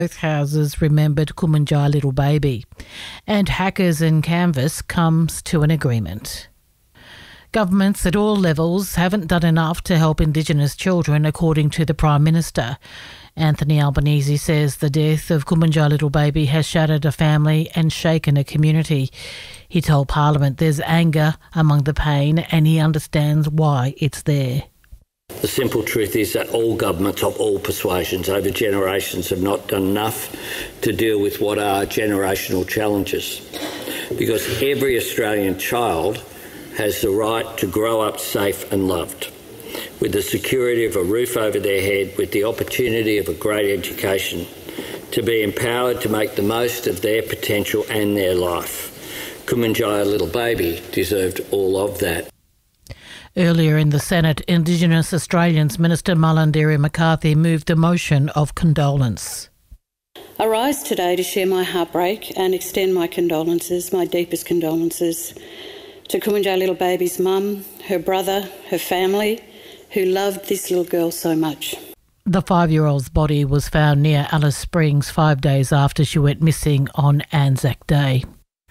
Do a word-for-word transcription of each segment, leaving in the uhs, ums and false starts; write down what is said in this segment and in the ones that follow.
Both houses remembered Kumanjai little baby, and Hackers and Canvas comes to an agreement. Governments at all levels haven't done enough to help Indigenous children, according to the Prime Minister. Anthony Albanese says the death of Kumanjai little baby has shattered a family and shaken a community. He told Parliament there's anger among the pain and he understands why it's there. The simple truth is that all governments of all persuasions over generations have not done enough to deal with what are generational challenges. Because every Australian child has the right to grow up safe and loved, with the security of a roof over their head, with the opportunity of a great education, to be empowered to make the most of their potential and their life. Kumanjai little baby deserved all of that. Earlier in the Senate, Indigenous Australians Minister Malarndirri McCarthy moved a motion of condolence. I rise today to share my heartbreak and extend my condolences, my deepest condolences, to Kumanjai little baby's mum, her brother, her family, who loved this little girl so much. The five-year-old's body was found near Alice Springs five days after she went missing on Anzac Day.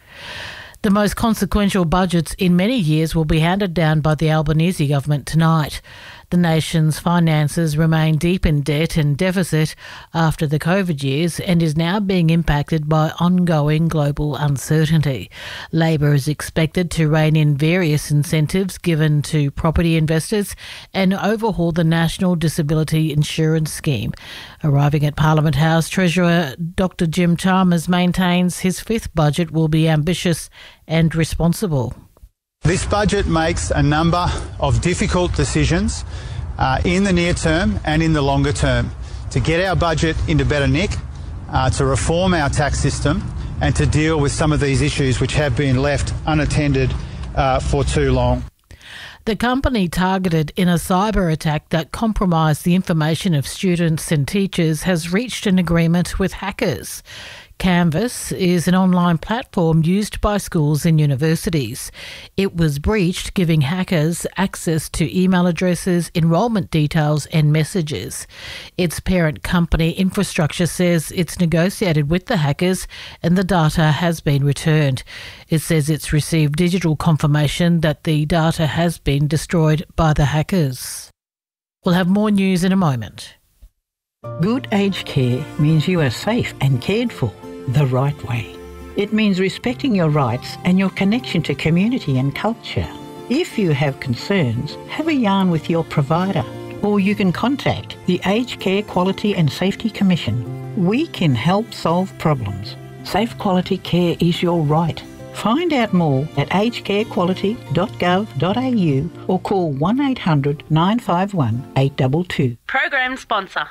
The most consequential budgets in many years will be handed down by the Albanese government tonight. The nation's finances remain deep in debt and deficit after the COVID years and is now being impacted by ongoing global uncertainty. Labor is expected to rein in various incentives given to property investors and overhaul the National Disability Insurance Scheme. Arriving at Parliament House, Treasurer Doctor Jim Chalmers maintains his fifth budget will be ambitious and responsible. This budget makes a number of difficult decisions uh, in the near term and in the longer term to get our budget into better nick, uh, to reform our tax system and to deal with some of these issues which have been left unattended uh, for too long. The company targeted in a cyber attack that compromised the information of students and teachers has reached an agreement with hackers. Canvas is an online platform used by schools and universities. It was breached, giving hackers access to email addresses, enrolment details and messages. Its parent company Infrastructure says it's negotiated with the hackers and the data has been returned. It says it's received digital confirmation that the data has been destroyed by the hackers. We'll have more news in a moment. Good aged care means you are safe and cared for the right way. It means respecting your rights and your connection to community and culture. If you have concerns, have a yarn with your provider, or you can contact the Aged Care Quality and Safety Commission. We can help solve problems. Safe quality care is your right. Find out more at aged care quality dot gov dot a u or call one eight hundred nine five one eight two two. Program sponsor.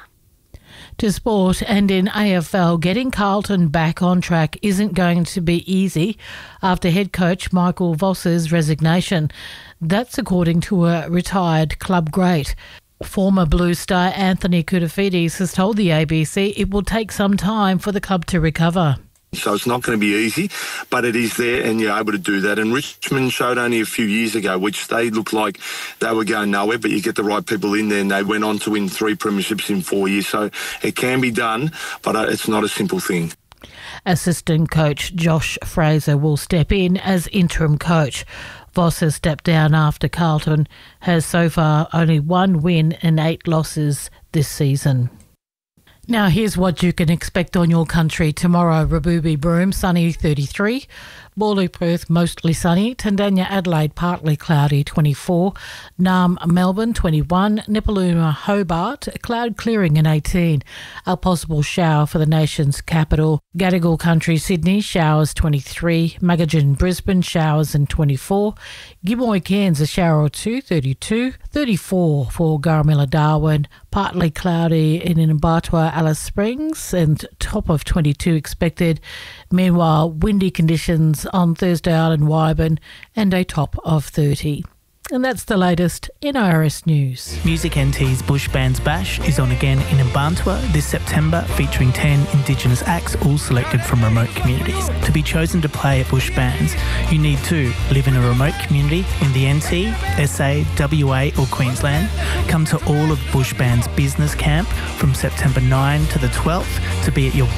To sport, and in A F L, getting Carlton back on track isn't going to be easy after head coach Michael Voss's resignation. That's according to a retired club great. Former Blue Star Anthony Koutoufides has told the A B C it will take some time for the club to recover. So it's not going to be easy, but it is there and you're able to do that. And Richmond showed only a few years ago, which they looked like they were going nowhere, but you get the right people in there and they went on to win three premierships in four years. So it can be done, but it's not a simple thing. Assistant coach Josh Fraser will step in as interim coach. Voss has stepped down after Carlton has so far only one win and eight losses this season. Now here's what you can expect on your country tomorrow. Raboobie Broome, sunny thirty-three. Morley Perth, mostly sunny. Tandanya Adelaide, partly cloudy twenty-four. Naarm Melbourne, twenty-one. Nipaluna Hobart, cloud clearing and eighteen. A possible shower for the nation's capital. Gadigal Country Sydney, showers twenty-three. Magajin Brisbane, showers and twenty-four. Gimoy Cairns, a shower or two, thirty-two. thirty-four for Garamilla Darwin, partly cloudy in Mbatwa Alice Springs and top of twenty-two expected. Meanwhile, windy conditions on Thursday Island Wyburn and a top of thirty. And that's the latest in I R S News. Music N T's Bush Bands Bash is on again in Mbantua this September, featuring ten Indigenous acts, all selected from remote communities. To be chosen to play at Bush Bands, you need to live in a remote community in the N T, S A, W A or Queensland. Come to all of Bush Bands Business Camp from September ninth to the twelfth to be at your